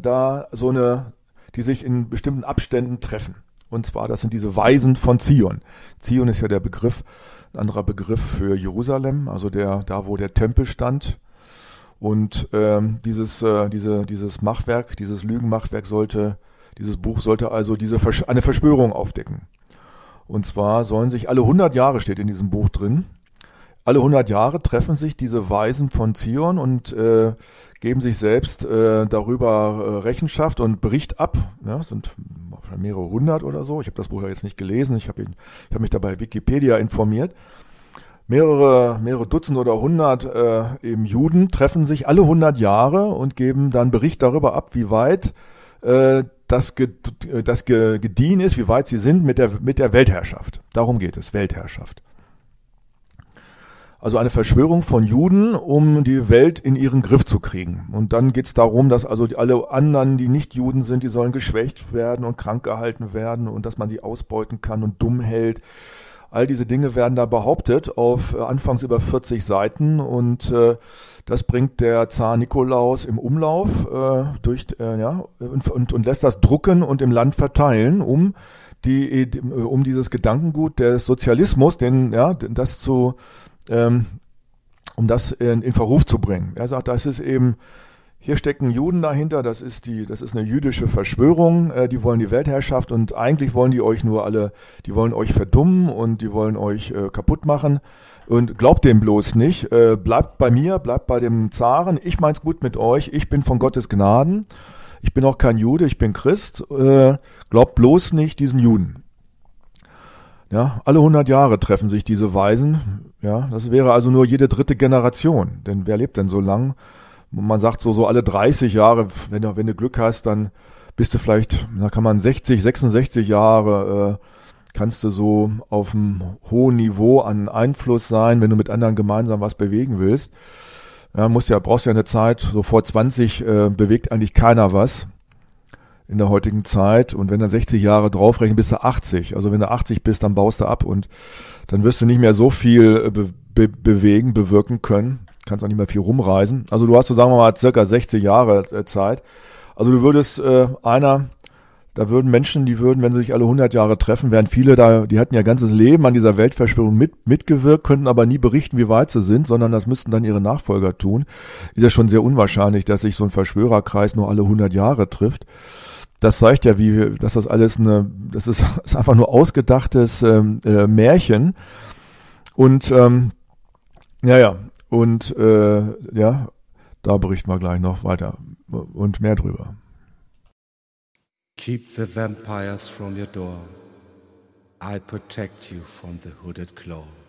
die sich in bestimmten Abständen treffen. Und zwar, das sind diese Weisen von Zion. Zion ist ja der Begriff, ein anderer Begriff für Jerusalem, also da wo der Tempel stand. Und dieses Machwerk, dieses Lügenmachwerk dieses Buch sollte also eine Verschwörung aufdecken. Und zwar sollen sich alle 100 Jahre, steht in diesem Buch drin, alle 100 Jahre treffen sich diese Weisen von Zion und geben sich selbst darüber Rechenschaft und Bericht ab. Ja, sind mehrere hundert oder so. Ich habe das Buch ja jetzt nicht gelesen. Ich habe mich da bei Wikipedia informiert. Mehrere Dutzend oder 100 eben Juden treffen sich alle 100 Jahre und geben dann Bericht darüber ab, wie weit das gediehen ist, wie weit sie sind mit der Weltherrschaft. Darum geht es, Weltherrschaft. Also eine Verschwörung von Juden, um die Welt in ihren Griff zu kriegen. Und dann geht es darum, dass also alle anderen, die nicht Juden sind, die sollen geschwächt werden und krank gehalten werden und dass man sie ausbeuten kann und dumm hält. All diese Dinge werden da behauptet auf anfangs über 40 Seiten und das bringt der Zar Nikolaus im Umlauf und lässt das drucken und im Land verteilen, um dieses Gedankengut des Sozialismus, um das in Verruf zu bringen. Er sagt, das ist eben, hier stecken Juden dahinter, das ist eine jüdische Verschwörung, die wollen die Weltherrschaft und eigentlich wollen die euch die wollen euch verdummen und die wollen euch kaputt machen und glaubt dem bloß nicht, bleibt bei mir, bleibt bei dem Zaren, ich mein's gut mit euch, ich bin von Gottes Gnaden, ich bin auch kein Jude, ich bin Christ, glaubt bloß nicht diesen Juden. Ja, alle 100 Jahre treffen sich diese Weisen. Ja, das wäre also nur jede dritte Generation. Denn wer lebt denn so lang? Man sagt so alle 30 Jahre, wenn du Glück hast, dann bist du vielleicht, da kann man 60, 66 Jahre, kannst du so auf einem hohen Niveau an Einfluss sein, wenn du mit anderen gemeinsam was bewegen willst. Ja, brauchst ja eine Zeit, so vor 20 bewegt eigentlich keiner was in der heutigen Zeit und wenn du 60 Jahre draufrechnen, bist du 80. Also wenn du 80 bist, dann baust du ab und dann wirst du nicht mehr so viel bewirken können. Kannst auch nicht mehr viel rumreisen. Also du hast so, sagen wir mal, circa 60 Jahre Zeit. Also du würdest Menschen, wenn sie sich alle 100 Jahre treffen, wären viele da, die hatten ja ganzes Leben an dieser Weltverschwörung mitgewirkt, könnten aber nie berichten, wie weit sie sind, sondern das müssten dann ihre Nachfolger tun. Ist ja schon sehr unwahrscheinlich, dass sich so ein Verschwörerkreis nur alle 100 Jahre trifft. Das zeigt ja, dass das alles das ist einfach nur ausgedachtes Märchen. Und da berichten wir gleich noch weiter und mehr drüber. Keep the vampires from your door. I protect you from the hooded claw.